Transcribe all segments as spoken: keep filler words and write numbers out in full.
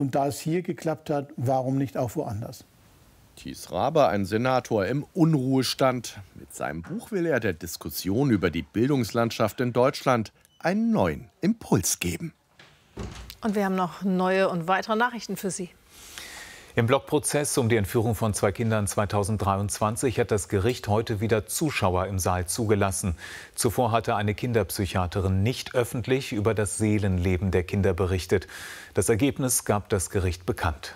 Und da es hier geklappt hat, warum nicht auch woanders? Thies Rabe, ein Senator im Unruhestand. Mit seinem Buch will er der Diskussion über die Bildungslandschaft in Deutschland einen neuen Impuls geben. Und wir haben noch neue und weitere Nachrichten für Sie. Im Blockprozess um die Entführung von zwei Kindern zweitausenddreiundzwanzig hat das Gericht heute wieder Zuschauer im Saal zugelassen. Zuvor hatte eine Kinderpsychiaterin nicht öffentlich über das Seelenleben der Kinder berichtet. Das Ergebnis gab das Gericht bekannt.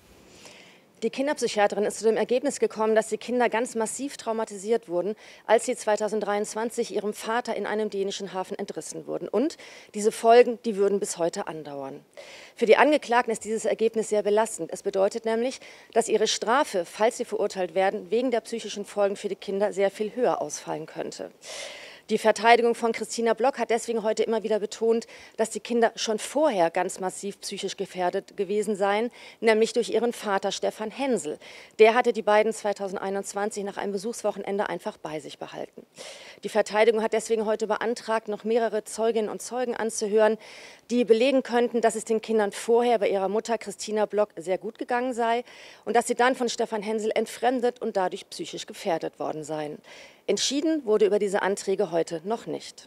Die Kinderpsychiaterin ist zu dem Ergebnis gekommen, dass die Kinder ganz massiv traumatisiert wurden, als sie zweitausenddreiundzwanzig ihrem Vater in einem dänischen Hafen entrissen wurden. Und diese Folgen, die würden bis heute andauern. Für die Angeklagten ist dieses Ergebnis sehr belastend. Es bedeutet nämlich, dass ihre Strafe, falls sie verurteilt werden, wegen der psychischen Folgen für die Kinder sehr viel höher ausfallen könnte. Die Verteidigung von Christina Block hat deswegen heute immer wieder betont, dass die Kinder schon vorher ganz massiv psychisch gefährdet gewesen seien, nämlich durch ihren Vater Stefan Hensel. Der hatte die beiden zweitausendeinundzwanzig nach einem Besuchswochenende einfach bei sich behalten. Die Verteidigung hat deswegen heute beantragt, noch mehrere Zeuginnen und Zeugen anzuhören, die belegen könnten, dass es den Kindern vorher bei ihrer Mutter Christina Block sehr gut gegangen sei und dass sie dann von Stefan Hensel entfremdet und dadurch psychisch gefährdet worden seien. Entschieden wurde über diese Anträge heute noch nicht.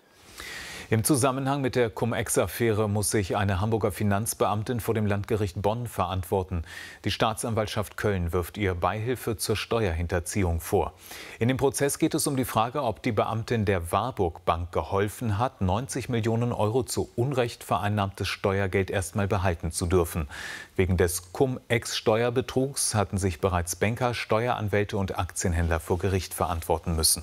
Im Zusammenhang mit der Cum-Ex-Affäre muss sich eine Hamburger Finanzbeamtin vor dem Landgericht Bonn verantworten. Die Staatsanwaltschaft Köln wirft ihr Beihilfe zur Steuerhinterziehung vor. In dem Prozess geht es um die Frage, ob die Beamtin der Warburg Bank geholfen hat, neunzig Millionen Euro zu Unrecht vereinnahmtes Steuergeld erstmal behalten zu dürfen. Wegen des Cum-Ex-Steuerbetrugs hatten sich bereits Banker, Steueranwälte und Aktienhändler vor Gericht verantworten müssen.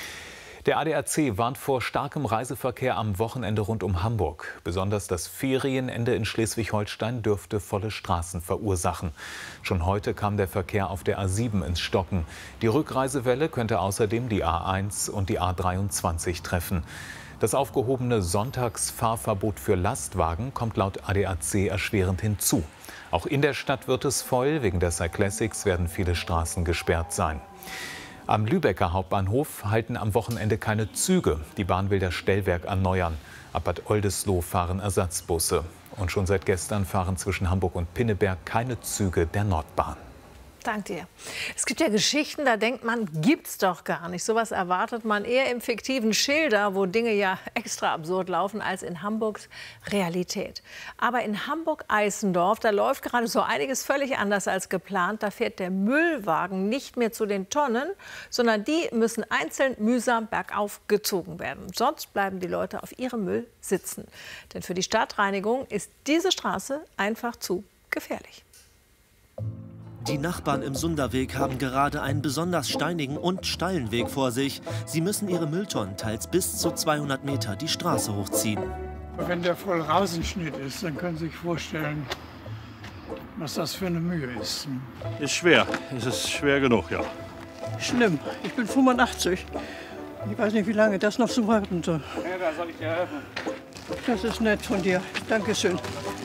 Der A D A C warnt vor starkem Reiseverkehr am Wochenende rund um Hamburg. Besonders das Ferienende in Schleswig-Holstein dürfte volle Straßen verursachen. Schon heute kam der Verkehr auf der A sieben ins Stocken. Die Rückreisewelle könnte außerdem die A eins und die A dreiundzwanzig treffen. Das aufgehobene Sonntagsfahrverbot für Lastwagen kommt laut A D A C erschwerend hinzu. Auch in der Stadt wird es voll. Wegen der Cyclassics werden viele Straßen gesperrt sein. Am Lübecker Hauptbahnhof halten am Wochenende keine Züge. Die Bahn will das Stellwerk erneuern. Ab Bad Oldesloe fahren Ersatzbusse. Und schon seit gestern fahren zwischen Hamburg und Pinneberg keine Züge der Nordbahn. Danke dir. Es gibt ja Geschichten, da denkt man, gibt's doch gar nicht. Sowas erwartet man eher im fiktiven Schilder, wo Dinge ja extra absurd laufen, als in Hamburgs Realität. Aber in Hamburg-Eisendorf, da läuft gerade so einiges völlig anders als geplant. Da fährt der Müllwagen nicht mehr zu den Tonnen, sondern die müssen einzeln mühsam bergauf gezogen werden. Sonst bleiben die Leute auf ihrem Müll sitzen. Denn für die Stadtreinigung ist diese Straße einfach zu gefährlich. Die Nachbarn im Sunderweg haben gerade einen besonders steinigen und steilen Weg vor sich. Sie müssen ihre Mülltonnen teils bis zu zweihundert Meter die Straße hochziehen. Wenn der voll Rasenschnitt ist, dann können Sie sich vorstellen, was das für eine Mühe ist. Ist schwer. Es ist schwer genug, ja. Schlimm. Ich bin fünfundachtzig. Ich weiß nicht, wie lange das noch so warten soll. Ja, da soll ich dir helfen. Das ist nett von dir. Dankeschön.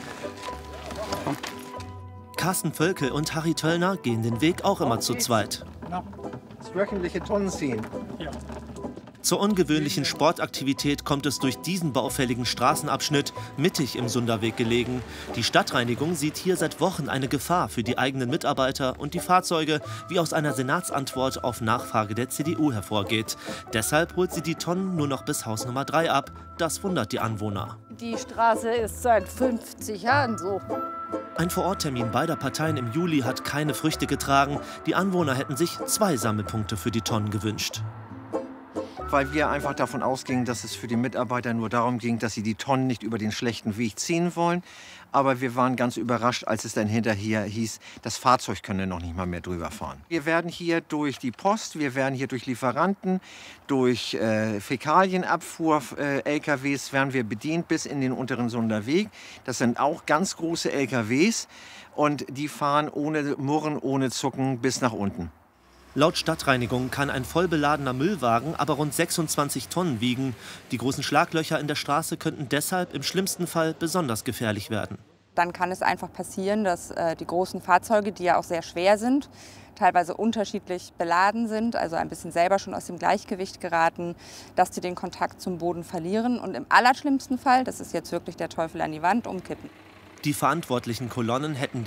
Carsten Völkel und Harry Töllner gehen den Weg auch immer zu zweit. Das wöchentliche Tonnenziehen. Ja. Zur ungewöhnlichen Sportaktivität kommt es durch diesen baufälligen Straßenabschnitt, mittig im Sunderweg gelegen. Die Stadtreinigung sieht hier seit Wochen eine Gefahr für die eigenen Mitarbeiter und die Fahrzeuge, wie aus einer Senatsantwort auf Nachfrage der C D U hervorgeht. Deshalb holt sie die Tonnen nur noch bis Haus Nummer drei ab. Das wundert die Anwohner. Die Straße ist seit fünfzig Jahren so. Ein Vororttermin beider Parteien im Juli hat keine Früchte getragen. Die Anwohner hätten sich zwei Sammelpunkte für die Tonnen gewünscht. Weil wir einfach davon ausgingen, dass es für die Mitarbeiter nur darum ging, dass sie die Tonnen nicht über den schlechten Weg ziehen wollen. Aber wir waren ganz überrascht, als es dann hinterher hieß, das Fahrzeug könne noch nicht mal mehr drüber fahren. Wir werden hier durch die Post, wir werden hier durch Lieferanten, durch äh, Fäkalienabfuhr, äh, L K Ws werden wir bedient bis in den unteren Sunderweg. Das sind auch ganz große L K Ws und die fahren ohne Murren, ohne Zucken bis nach unten. Laut Stadtreinigung kann ein vollbeladener Müllwagen aber rund sechsundzwanzig Tonnen wiegen. Die großen Schlaglöcher in der Straße könnten deshalb im schlimmsten Fall besonders gefährlich werden. Dann kann es einfach passieren, dass äh, die großen Fahrzeuge, die ja auch sehr schwer sind, teilweise unterschiedlich beladen sind, also ein bisschen selber schon aus dem Gleichgewicht geraten, dass sie den Kontakt zum Boden verlieren und im allerschlimmsten Fall, das ist jetzt wirklich der Teufel an die Wand, umkippen. Die verantwortlichen Kolonnen hätten